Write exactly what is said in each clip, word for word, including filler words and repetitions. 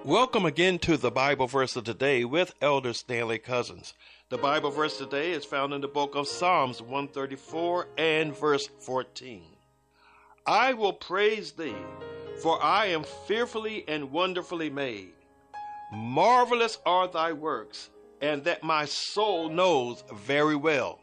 Welcome again to the Bible verse of today with Elder Stanley Cousins. The Bible verse today is found in the book of Psalms one thirty-four and verse fourteen. I will praise thee, for I am fearfully and wonderfully made. Marvelous are thy works, and that my soul knows very well.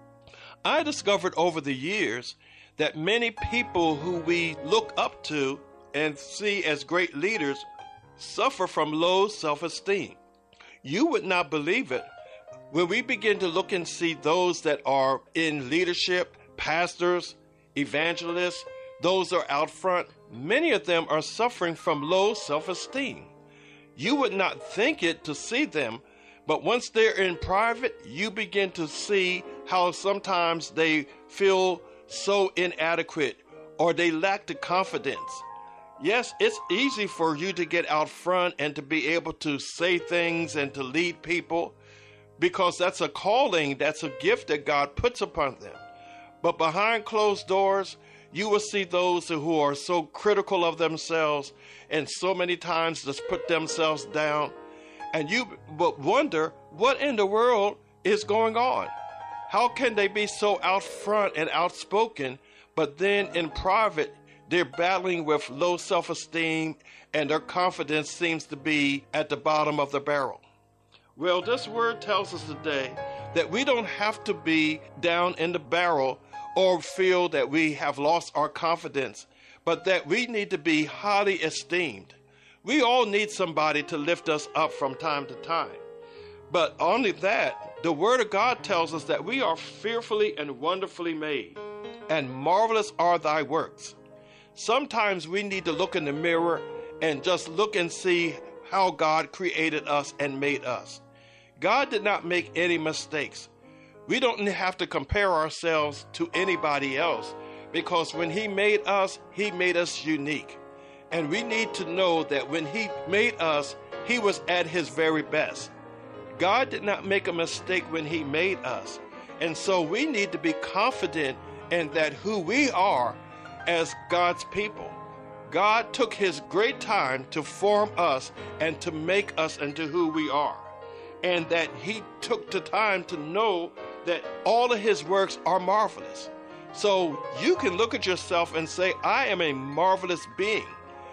I discovered over the years that many people who we look up to and see as great leaders suffer from low self-esteem. You would not believe it. When we begin to look and see those that are in leadership, pastors, evangelists, those that are out front, many of them are suffering from low self-esteem. You would not think it to see them, but once they're in private, you begin to see how sometimes they feel so inadequate or they lack the confidence. Yes, it's easy for you to get out front and to be able to say things and to lead people because that's a calling, that's a gift that God puts upon them. But behind closed doors, you will see those who are so critical of themselves and so many times just put themselves down. And you will wonder what in the world is going on. How can they be so out front and outspoken, but then in private, they're battling with low self-esteem and their confidence seems to be at the bottom of the barrel? Well, this word tells us today that we don't have to be down in the barrel or feel that we have lost our confidence, but that we need to be highly esteemed. We all need somebody to lift us up from time to time. But only that, the Word of God tells us that we are fearfully and wonderfully made, and marvelous are thy works. Sometimes we need to look in the mirror and just look and see how God created us and made us. God did not make any mistakes. We don't have to compare ourselves to anybody else because when He made us, He made us unique. And we need to know that when He made us, He was at His very best. God did not make a mistake when He made us. And so we need to be confident in that who we are as God's people. God took His great time to form us and to make us into who we are. And that He took the time to know that all of His works are marvelous. So you can look at yourself and say, I am a marvelous being.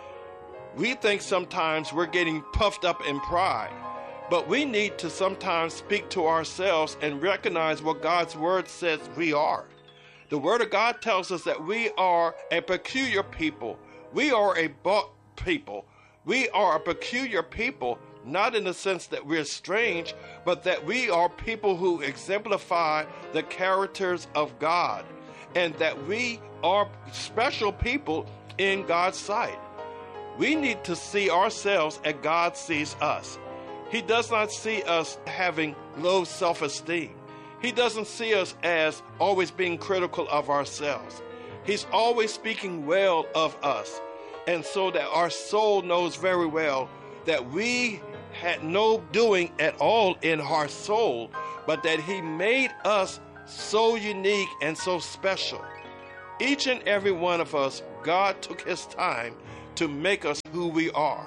We think sometimes we're getting puffed up in pride, but we need to sometimes speak to ourselves and recognize what God's word says we are. The Word of God tells us that we are a peculiar people. We are a bought people. We are a peculiar people, not in the sense that we're strange, but that we are people who exemplify the characters of God, and that we are special people in God's sight. We need to see ourselves as God sees us. He does not see us having low self-esteem. He doesn't see us as always being critical of ourselves. He's always speaking well of us. And so that our soul knows very well that we had no doing at all in our soul, but that He made us so unique and so special. Each and every one of us, God took His time to make us who we are.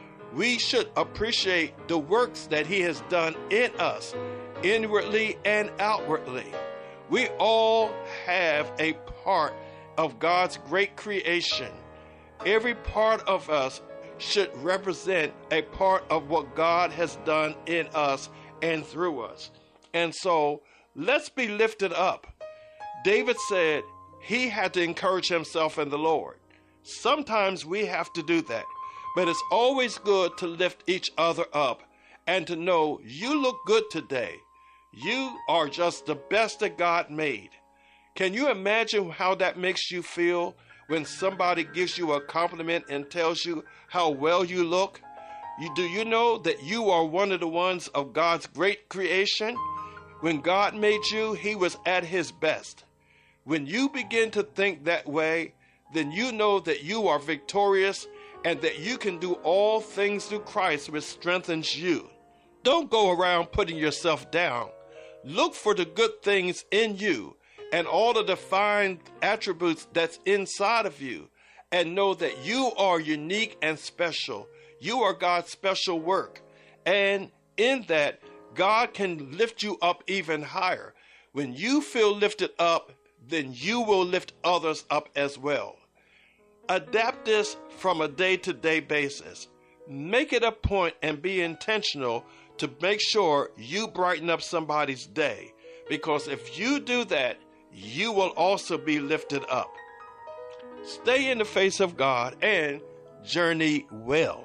We should appreciate the works that He has done in us, inwardly and outwardly. We all have a part of God's great creation. Every part of us should represent a part of what God has done in us and through us. And so let's be lifted up. David said he had to encourage himself in the Lord. Sometimes we have to do that, but it's always good to lift each other up and to know you look good today. You are just the best that God made. Can you imagine how that makes you feel when somebody gives you a compliment and tells you how well you look? You, do you know that you are one of the ones of God's great creation? When God made you, He was at His best. When you begin to think that way, then you know that you are victorious and that you can do all things through Christ which strengthens you. Don't go around putting yourself down. Look for the good things in you and all of the fine attributes that's inside of you, and know that you are unique and special. You are God's special work. And in that, God can lift you up even higher. When you feel lifted up, then you will lift others up as well. Adapt this from a day-to-day basis. Make it a point and be intentional to make sure you brighten up somebody's day. Because if you do that, you will also be lifted up. Stay in the face of God and journey well.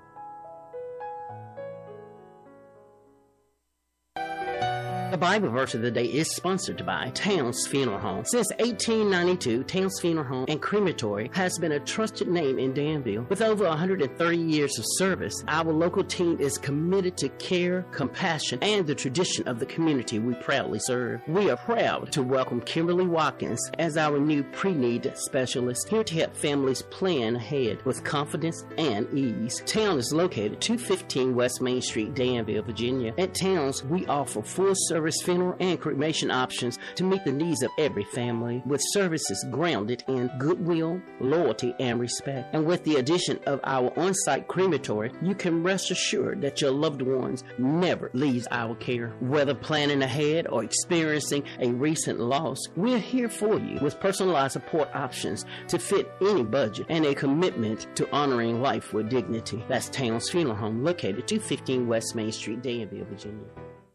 The Bible verse of the day is sponsored by Towns Funeral Home. Since eighteen ninety-two, Towns Funeral Home and Crematory has been a trusted name in Danville. With over one hundred thirty years of service, our local team is committed to care, compassion, and the tradition of the community we proudly serve. We are proud to welcome Kimberly Watkins as our new pre-need specialist, here to help families plan ahead with confidence and ease. Town is located two fifteen West Main Street, Danville, Virginia. At Towns, we offer full service funeral and cremation options to meet the needs of every family, with services grounded in goodwill, loyalty, and respect. And with the addition of our on-site crematory, you can rest assured that your loved ones never leaves our care. Whether planning ahead or experiencing a recent loss, we're here for you with personalized support options to fit any budget and a commitment to honoring life with dignity. That's Towns Funeral Home, located two fifteen West Main Street, Danville, Virginia.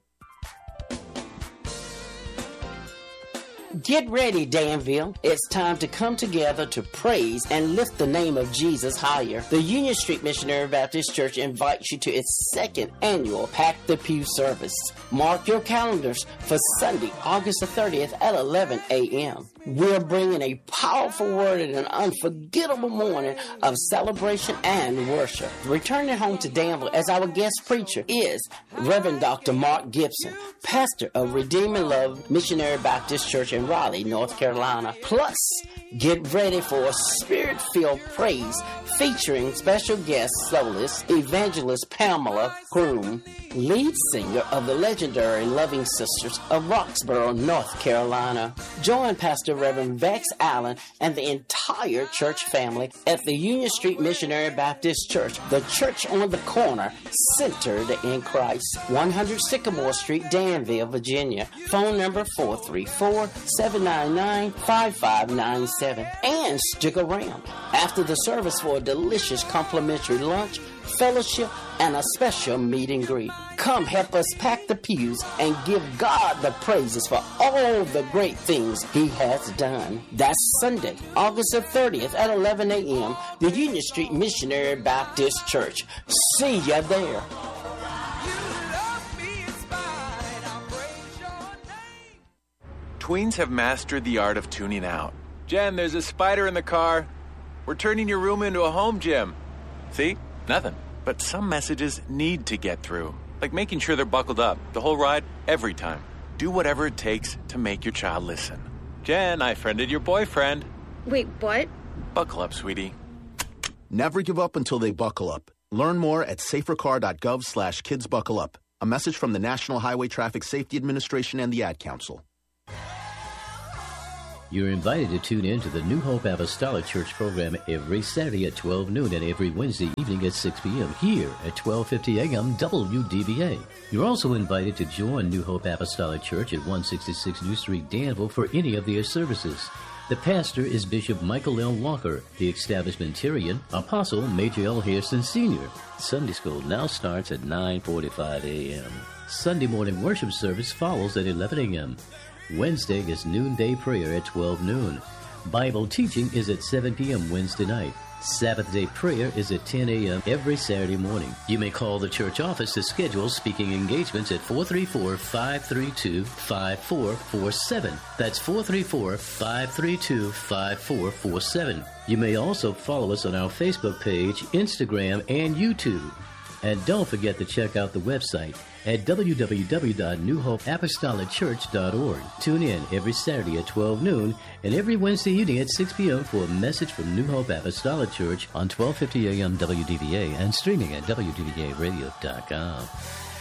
Get ready, Danville. It's time to come together to praise and lift the name of Jesus higher. The Union Street Missionary Baptist Church invites you to its second annual Pack the Pew service. Mark your calendars for Sunday, August the thirtieth at eleven a.m. We're bringing a powerful word and an unforgettable morning of celebration and worship. Returning home to Danville as our guest preacher is Reverend Doctor Mark Gibson, pastor of Redeeming Love Missionary Baptist Church in Raleigh, North Carolina. Plus, get ready for a spirit-filled praise featuring special guest soloist Evangelist Pamela Groom, lead singer of the legendary Loving Sisters of Roxborough, North Carolina. Join Pastor Reverend Vex Allen and the entire church family at the Union Street Missionary Baptist Church, the church on the corner, centered in Christ. one hundred Sycamore Street, Danville, Virginia. Phone number four three four, seven nine nine, five five nine seven. And stick around after the service for a delicious complimentary lunch, fellowship, and a special meet and greet. Come help us pack the pews and give God the praises for all the great things He has done. That's Sunday, August the thirtieth at eleven a.m., the Union Street Missionary Baptist Church. See ya there. Tweens have mastered the art of tuning out. Jen, there's a spider in the car. We're turning your room into a home gym. See? Nothing. But some messages need to get through. Like making sure they're buckled up the whole ride, every time. Do whatever it takes to make your child listen. Jen, I friended your boyfriend. Wait, what? Buckle up, sweetie. Never give up until they buckle up. Learn more at safercar.gov slash kidsbuckleup. A message from the National Highway Traffic Safety Administration and the Ad Council. You're invited to tune in to the New Hope Apostolic Church program every Saturday at twelve noon and every Wednesday evening at six p.m. here at twelve fifty a.m. W D B A. You're also invited to join New Hope Apostolic Church at one sixty-six New Street, Danville for any of their services. The pastor is Bishop Michael L. Walker, the establishmentarian, Apostle Major L. Hairston Senior Sunday school now starts at nine forty-five a.m. Sunday morning worship service follows at eleven a.m. Wednesday is noonday prayer at twelve noon. Bible teaching is at seven p.m. Wednesday night. Sabbath day prayer is at ten a.m. every Saturday morning. You may call the church office to schedule speaking engagements at four three four, five three two, five four four seven. That's four three four, five three two, five four four seven. You may also follow us on our Facebook page, Instagram, and YouTube. And don't forget to check out the website at w w w dot new hope apostolic church dot org. Tune in every Saturday at twelve noon and every Wednesday evening at six p.m. for a message from New Hope Apostolic Church on twelve fifty a.m. W D B A and streaming at w d b a radio dot com.